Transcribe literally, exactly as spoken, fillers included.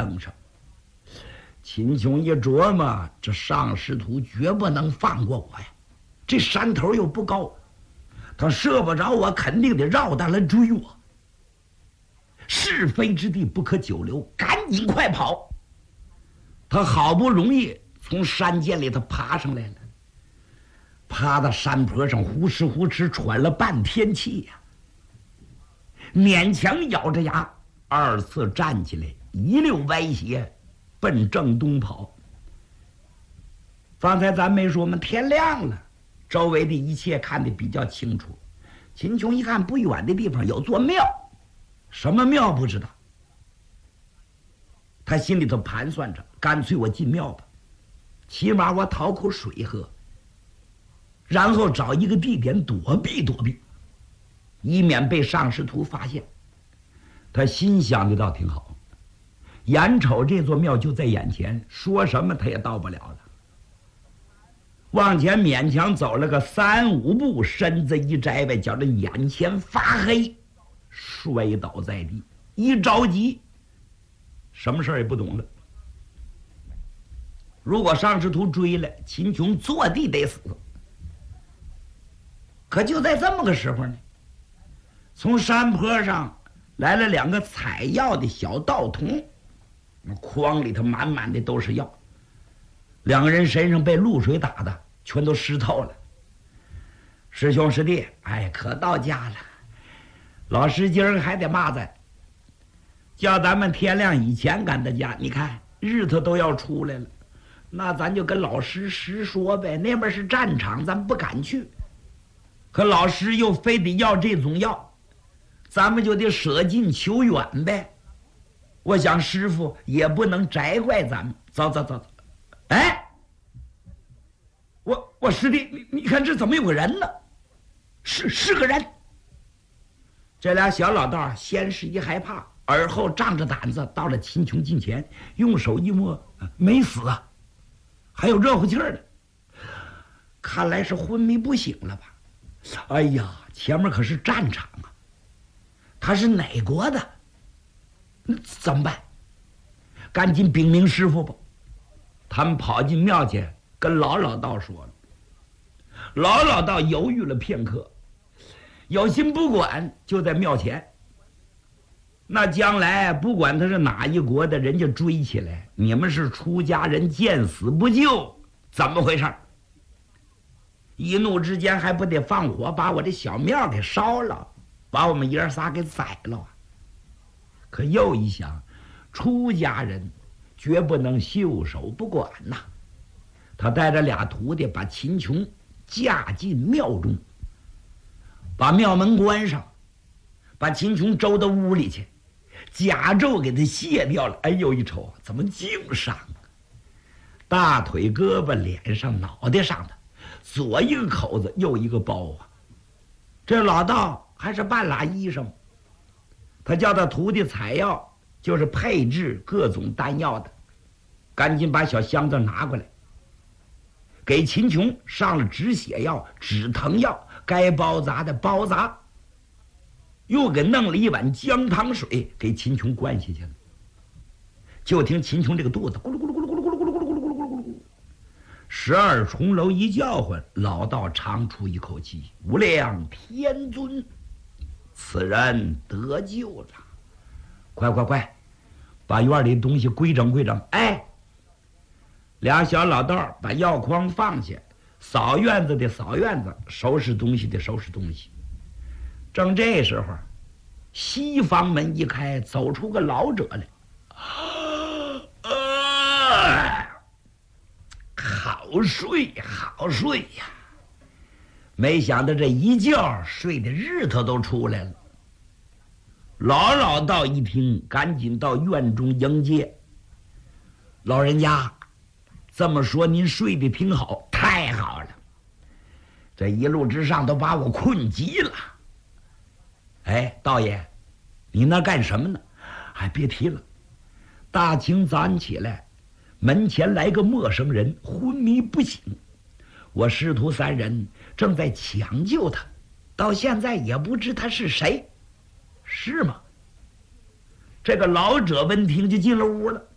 登上。秦琼一琢磨，这上师徒绝不能放过我呀，这山头又不高，他射不着我，肯定得绕道来追我。是非之地不可久留，赶紧快跑！他好不容易从山涧里头爬上来了，爬到山坡上，呼哧呼哧喘了半天气呀、啊，勉强咬着牙，二次站起来，一溜歪斜，奔正东跑。方才咱没说吗？天亮了，周围的一切看得比较清楚。秦琼一看，不远的地方有座庙，什么庙不知道。他心里头盘算着，干脆我进庙吧，起码我讨口水喝，然后找一个地点躲避躲避，以免被上师徒发现。他心想的倒挺好，眼瞅这座庙就在眼前，说什么他也到不了了。往前勉强走了个三五步，身子一摘呗，觉着眼前发黑，摔倒在地。一着急，什么事也不懂了。如果上师徒追来，秦琼坐地得死。可就在这么个时候呢，从山坡上来了两个采药的小道童，筐里头满满的都是药，两个人身上被露水打的全都湿透了。师兄师弟，哎，可到家了。老师今儿还得骂咱，叫咱们天亮以前赶到家。你看日头都要出来了，那咱就跟老师实说呗，那边是战场，咱不敢去。可老师又非得要这种药，咱们就得舍近求远呗。我想师傅也不能摘怪咱们。走走走走。哎，我我师弟，你你看这怎么有个人呢？是是个人。这俩小老道先是一害怕，而后仗着胆子到了秦琼近前，用手一摸，没死啊，还有热乎气儿呢。看来是昏迷不醒了吧？哎呀，前面可是战场啊！他是哪国的？那怎么办？赶紧禀明师傅吧。他们跑进庙去，跟老老道说了。老老道犹豫了片刻，有心不管，就在庙前。那将来不管他是哪一国的，人家追起来，你们是出家人，见死不救，怎么回事？一怒之间还不得放火把我这小庙给烧了，把我们爷儿仨给宰了。可又一想，出家人绝不能袖手不管呐。他带着俩徒弟把秦琼架进庙中，把庙门关上，把秦琼周到屋里去，甲胄给他卸掉了。哎呦，一瞅怎么净伤啊！大腿、胳膊、脸上、脑袋上的，左一个口子，右一个包啊！这老道还是半拉医生，他叫他徒弟采药，就是配制各种丹药的。赶紧把小箱子拿过来，给秦琼上了止血药、止疼药，该包扎的包扎，又给弄了一碗姜汤水给秦琼灌下去了。就听秦琼这个肚子咕噜咕噜咕噜咕噜咕噜咕噜咕噜咕噜咕噜咕噜咕噜，十二重楼一叫唤，老道长出一口气：无量天尊，此人得救了！快快快，把院里东西归整归整！哎，俩小老道把药筐放下，扫院子的扫院子，收拾东西的收拾东西。正这时候，西房门一开，走出个老者来。啊，好睡好睡呀！没想到这一觉睡的日头都出来了。老老道一听，赶紧到院中迎接。老人家，这么说您睡得挺好，太好了，这一路之上都把我困极了。哎，道爷，你那干什么呢？哎，别提了，大清早上起来，门前来个陌生人，昏迷不醒，我师徒三人正在抢救他，到现在也不知他是谁。是吗？这个老者闻听就进了屋了。